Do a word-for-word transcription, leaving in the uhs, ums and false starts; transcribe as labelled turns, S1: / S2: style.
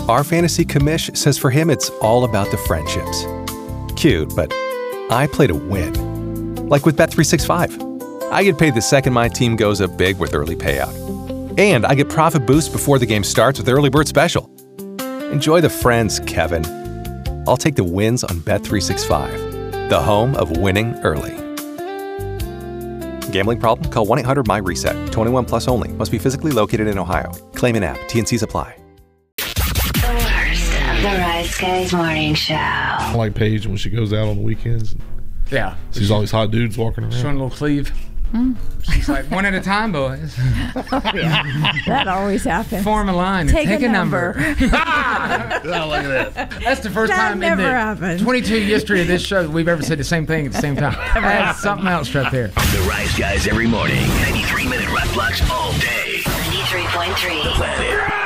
S1: Our fantasy commish says for him it's all about the friendships. Cute, but I play to win. Like with Bet three sixty-five. I get paid the second my team goes up big with early payout. And I get profit boost before the game starts with Early Bird Special. Enjoy the friends, Kevin. I'll take the wins on Bet three sixty-five, the home of winning early. Gambling problem? Call one eight hundred M Y reset. twenty-one plus only. Must be physically located in Ohio. Claim in app. T N Cs apply.
S2: The worst of the Rise Guys Morning Show.
S3: I like Paige when she goes out on the weekends.
S4: Yeah.
S3: She's always hot dudes walking around.
S4: Showing a little cleave. Mm. She's like, one at a time, boys.
S5: Oh, yeah. That always happens.
S4: Form a line.
S5: Take,
S4: take
S5: a,
S4: a
S5: number.
S4: number. Oh, look at that. That's the first
S5: that
S4: time in
S5: never
S4: the
S5: happened.
S4: twenty-two history of this show that we've ever said the same thing at the same time. That's something else right there.
S6: The Rise Guys every morning. ninety-three minute rap blocks all day.
S2: ninety-three point three.
S6: The Planet.